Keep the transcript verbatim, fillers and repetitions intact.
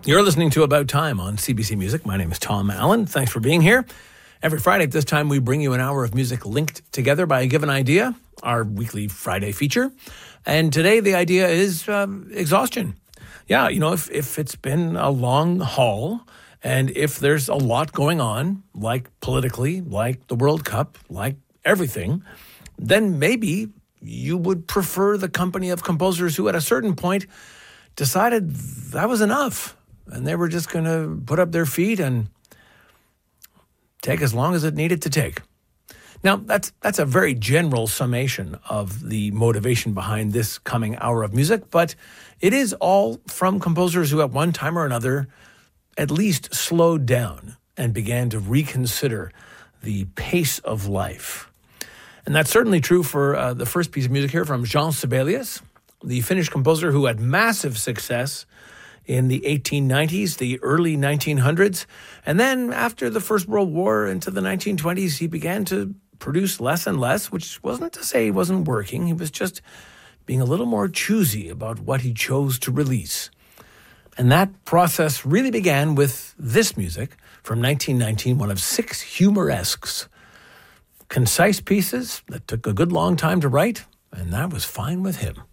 You're listening to About Time on C B C Music. My name is Tom Allen. Thanks for being here. Every Friday at this time, we bring you an hour of music linked together by a given idea, our weekly Friday feature. And today the idea is um, exhaustion. Yeah, you know, if, if it's been a long haul and if there's a lot going on, like politically, like the World Cup, like everything, then maybe you would prefer the company of composers who at a certain point decided that was enough. And they were just going to put up their feet and take as long as it needed to take. Now, that's that's a very general summation of the motivation behind this coming hour of music, but it is all from composers who at one time or another at least slowed down and began to reconsider the pace of life. And that's certainly true for uh, the first piece of music here from Jean Sibelius, the Finnish composer who had massive success in the eighteen nineties, the early nineteen hundreds. And then after the First World War into the nineteen twenties, he began to produce less and less, which wasn't to say he wasn't working. He was just being a little more choosy about what he chose to release. And that process really began with this music from nineteen nineteen, one of six humoresques. Concise pieces that took a good long time to write, and that was fine with him.